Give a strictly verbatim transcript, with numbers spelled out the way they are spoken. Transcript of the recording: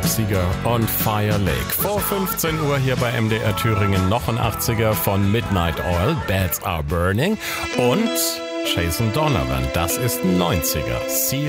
achtziger und Fire Lake. Vor fünfzehn Uhr hier bei M D R Thüringen noch ein achtziger von Midnight Oil, Beds Are Burning und Jason Donovan, das ist ein neunziger, Seal